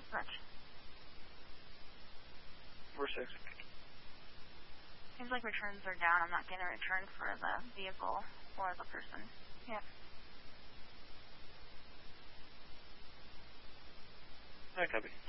Much. Number 6. Seems like returns are down. I'm not getting a return for the vehicle or the person. Yeah. I copy.